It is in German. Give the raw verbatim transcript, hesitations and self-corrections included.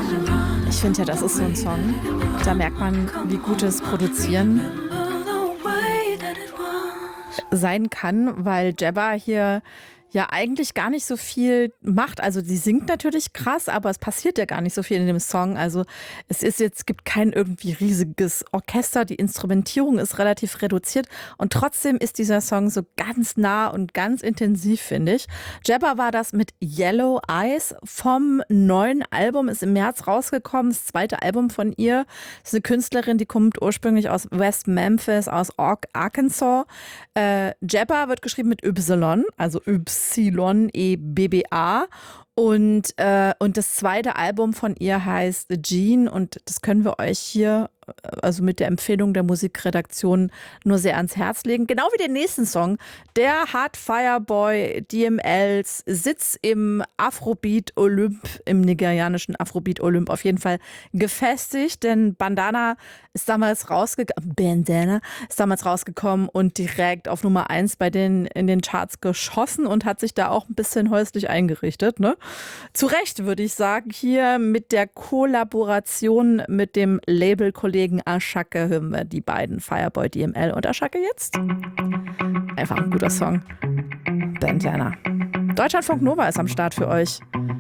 Ich finde ja, das ist so ein Song, da merkt man, wie gutes Produzieren sein kann, weil Jabba hier ja eigentlich gar nicht so viel macht. Also sie singt natürlich krass, aber es passiert ja gar nicht so viel in dem Song. Also es ist jetzt, gibt kein irgendwie riesiges Orchester, die Instrumentierung ist relativ reduziert und trotzdem ist dieser Song so ganz nah und ganz intensiv, finde ich. Jabba war das mit Yellow Eyes vom neuen Album, ist im März rausgekommen, das zweite Album von ihr. Das ist eine Künstlerin, die kommt ursprünglich aus West Memphis, aus Arkansas. Äh, Jabba wird geschrieben mit Y, also Y. Y E B B A und, äh, und das zweite Album von ihr heißt Jean und das können wir euch hier also mit der Empfehlung der Musikredaktion nur sehr ans Herz legen. Genau wie den nächsten Song, der hat Fireboy D M Ls Sitz im Afrobeat Olymp, im nigerianischen Afrobeat Olymp auf jeden Fall gefestigt, denn Bandana ist damals rausgekommen, Bandana ist damals rausgekommen und direkt auf Nummer eins bei den in den Charts geschossen und hat sich da auch ein bisschen häuslich eingerichtet, ne? Zu Recht, würde ich sagen, hier mit der Kollaboration mit dem Labelkollegen Ashake hören wir die beiden, Fireboy D M L und Ashake jetzt. Einfach ein guter Song. Bandana. Deutschlandfunk Nova ist am Start für euch.